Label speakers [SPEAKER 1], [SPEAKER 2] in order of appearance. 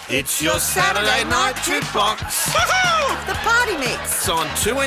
[SPEAKER 1] It's your Saturday night jukebox.
[SPEAKER 2] The party mix.
[SPEAKER 1] It's on 2